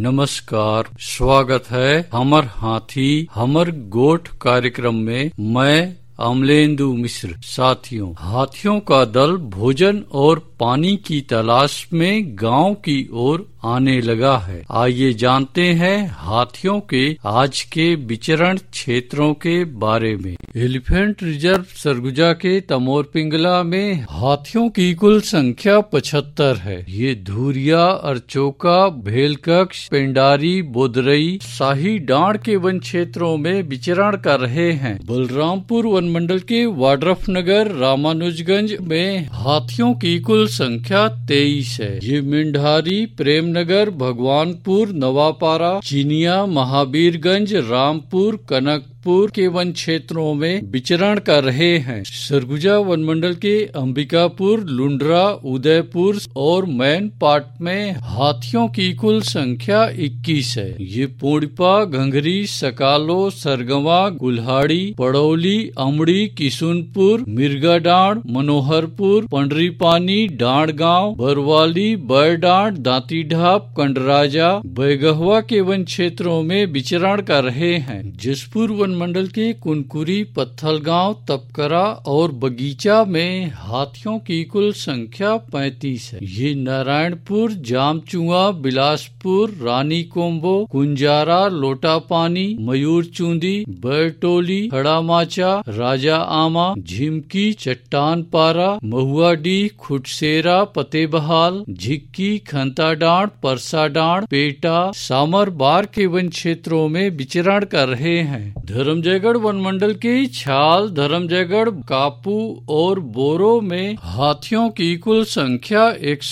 नमस्कार, स्वागत है हमर हाथी हमर गोठ कार्यक्रम में। मैं अमलेंदु मिश्र। साथियों, हाथियों का दल भोजन और पानी की तलाश में गांव की ओर आने लगा है। आइए जानते हैं हाथियों के आज के विचरण क्षेत्रों के बारे में। एलिफेंट रिजर्व सरगुजा के तमोर पिंगला में हाथियों की कुल संख्या 75 है। ये धुरिया, अरचोका, भेलकक्ष, पेंडारी, बोदरई, शाही डांड के वन क्षेत्रों में विचरण कर रहे हैं। बलरामपुर वन मंडल के वाड्रफ नगर रामानुजगंज में हाथियों की कुल संख्या 23 है। ये मेंढारी, प्रेमनगर, भगवानपुर, नवापारा, चिनिया, महावीरगंज, रामपुर, कनकपुर के वन क्षेत्रों में विचरण कर रहे हैं। सरगुजा वन मंडल के अंबिकापुर, लुंड्रा, उदयपुर और मैन पाट में हाथियों की कुल संख्या 21 है। ये पोड़िपा, घंघरी, सकालो, सरगवा, गुल्हाड़ी, पड़ौली, अमड़ी, किशुनपुर, मिर्गाडांड, मनोहरपुर, पंडरीपानी, डांडगांव, बरवाली, बरडांड, दांतीढाप, कंडराजा, बैगहवा के वन क्षेत्रों में विचरण कर रहे हैं। जसपुर वन मंडल के कुनकुरी, पत्थलगांव, तपकरा और बगीचा में हाथियों की कुल संख्या 35 है। ये नारायणपुर, जामचुआ, बिलासपुर, रानी कोम्बो, कुंजारा, लोटापानी, मयूरचूंदी, बैरटोली, खड़ामाचा, राजा आमा, झिमकी, चट्टानपारा, महुआडीह, खुटसेरा, पतेबहाल, झिक्की, खंताडांड, परसाडांड, पेटा, सामरबार के वन क्षेत्रों में विचरण कर रहे हैं। धर्मजयगढ़ वन मंडल के छाल, धर्मजयगढ़, कापू और बोरो में हाथियों की कुल संख्या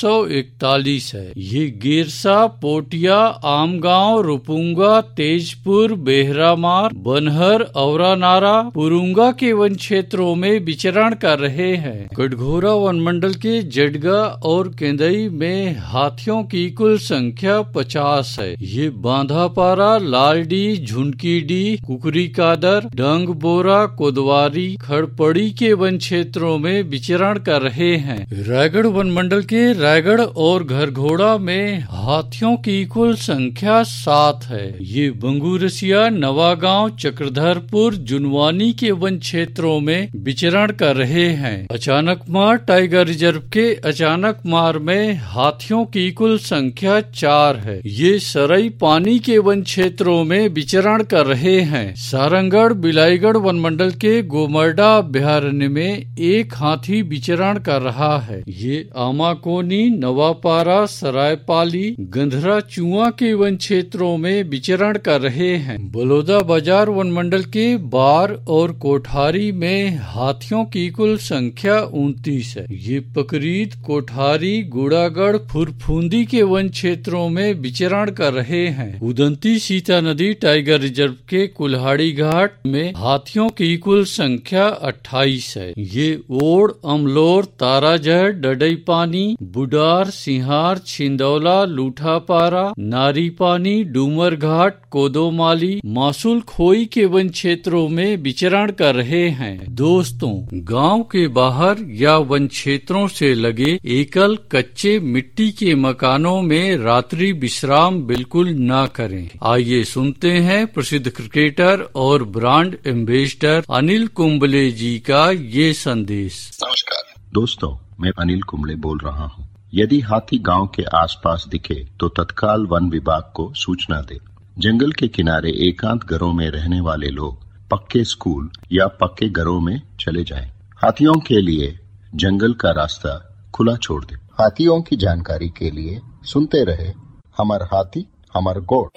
141 है। ये गिरसा, पोटिया, आमगांव, रुपुंगा, तेजपुर, बेहरामार, बनहर, औरानारा, पुरुंगा के वन क्षेत्रों में विचरण कर रहे हैं। कटघोरा वन मंडल के जडगा और केंदई में हाथियों की कुल संख्या 50 है। ये बांधापारा, लालडी, झुनकीडी, कुकरी कादर, डंग बोरा, कोदवारी, खड़पड़ी के वन क्षेत्रों में विचरण कर रहे हैं। रायगढ़ वन मंडल के रायगढ़ और घरघोड़ा में हाथियों की कुल संख्या 7 है। ये बंगूरसिया, नवागांव, चक्रधरपुर, जुनवानी के वन क्षेत्रों में विचरण कर रहे हैं। अचानकमार टाइगर रिजर्व के अचानकमार में हाथियों की कुल संख्या 4 है। ये सरई पानी के वन क्षेत्रों में विचरण कर रहे हैं। सारंगढ़, बिलाईगढ़ वन मंडल के गोमर्डा अभ्यारण्य में एक हाथी विचरण कर रहा है। ये आमाकोनी, नवापारा, सरायपाली, गंधरा चुआ के वन क्षेत्रों में विचरण कर रहे हैं। बलौदा बाजार वन मंडल के बार और कोठारी में हाथियों की कुल संख्या 29 है। ये पकरीद, कोठारी, गुड़ागढ़, फुरफुंदी के वन क्षेत्रों में विचरण कर रहे हैं। उदंती सीता नदी टाइगर रिजर्व के कुल्हाड़ी घाट में हाथियों की कुल संख्या 28 है। ये ओड़, अमलोर, ताराजहर, डडईपानी, बुडार, सिंहार, छिंदौला, लूठापारा, नारीपानी, डूमर घाट, कोदोमाली, मासूल खोई के वन क्षेत्रों में विचरण कर रहे हैं। दोस्तों, गांव के बाहर या वन क्षेत्रों से लगे एकल कच्चे मिट्टी के मकानों में रात्रि विश्राम बिल्कुल न करें। आइए सुनते हैं प्रसिद्ध क्रिकेटर और ब्रांड एम्बेसडर अनिल कुंबले जी का ये संदेश। नमस्कार दोस्तों, मैं अनिल कुंबले बोल रहा हूँ। यदि हाथी गांव के आसपास दिखे तो तत्काल वन विभाग को सूचना दे। जंगल के किनारे एकांत घरों में रहने वाले लोग पक्के स्कूल या पक्के घरों में चले जाएं। हाथियों के लिए जंगल का रास्ता खुला छोड़ दे। हाथियों की जानकारी के लिए सुनते रहे हमार हाथी हमार गोठ।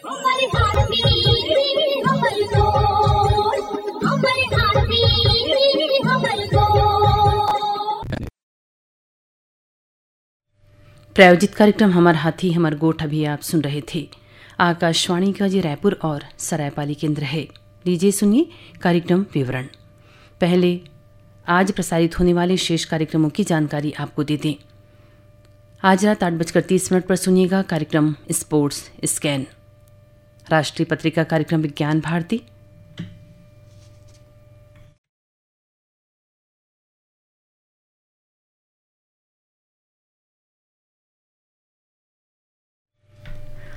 प्रायोजित कार्यक्रम हमार हाथी हमार गोठ अभी आप सुन रहे थे। आकाशवाणी का जी रायपुर और सरायपाली केंद्र है। लीजिए सुनिए कार्यक्रम विवरण। पहले आज प्रसारित होने वाले शेष कार्यक्रमों की जानकारी आपको दे दें। आज रात 8:30 पर सुनिएगा कार्यक्रम स्पोर्ट्स स्कैन। राष्ट्रीय पत्रिका कार्यक्रम विज्ञान भारती।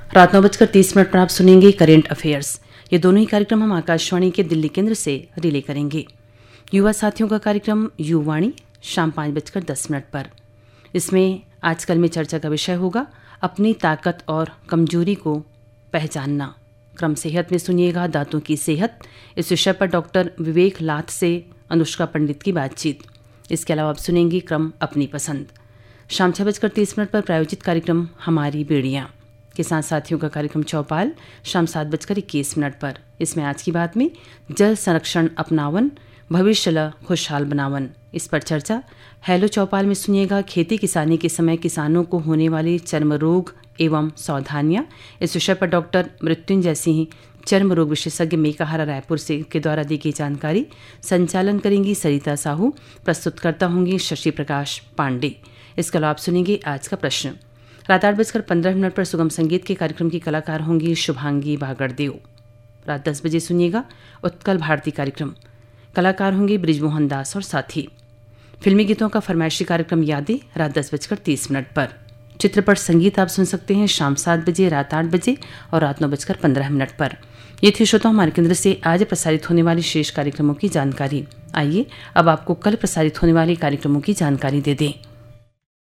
रात 9:30 पर आप सुनेंगे करेंट अफेयर्स। ये दोनों ही कार्यक्रम हम आकाशवाणी के दिल्ली केंद्र से रिले करेंगे। युवा साथियों का कार्यक्रम युवाणी शाम 5:10 पर। इसमें आजकल में चर्चा का विषय होगा अपनी ताकत और कमजोरी को पहचानना। क्रम सेहत में सुनिएगा दांतों की सेहत। इस विषय पर डॉक्टर विवेक लाथ से अनुष्का पंडित की बातचीत। इसके अलावा आप सुनेंगी क्रम अपनी पसंद। शाम 6:30 पर प्रायोजित कार्यक्रम हमारी बेड़ियाँ। किसान साथियों का कार्यक्रम चौपाल शाम 7:21 पर। इसमें आज की बात में जल संरक्षण अपनावन भविष्य ल खुशहाल बनावन, इस पर चर्चा। हेलो चौपाल में सुनिएगा खेती किसानी के समय किसानों को होने वाले चर्म रोग एवं सावधानियां। इस विषय पर डॉक्टर मृत्युंजय सिंह चर्म रोग विशेषज्ञ मेकाहारा रायपुर से के द्वारा दी गई जानकारी। संचालन करेंगी सरिता साहू। प्रस्तुतकर्ता होंगे शशि प्रकाश पांडे। इसके अलावा आप सुनेंगे आज का प्रश्न। रात 8:15 पर सुगम संगीत के कार्यक्रम की कलाकार होंगी शुभांगी बागड़देव। रात 10 बजे सुनिएगा उत्कल भारती कार्यक्रम। कलाकार होंगे ब्रिजमोहन दास और साथी। फिल्मी गीतों का फरमाइशी कार्यक्रम यादें रात 10:30 पर। चित्रपट संगीत आप सुन सकते हैं शाम 7 बजे, रात 8 बजे और रात 9:15 पर। ये थी श्रोताओं हमारे केंद्र से आज प्रसारित होने वाली शेष कार्यक्रमों की जानकारी। आइए अब आपको कल प्रसारित होने वाले कार्यक्रमों की जानकारी दे दें।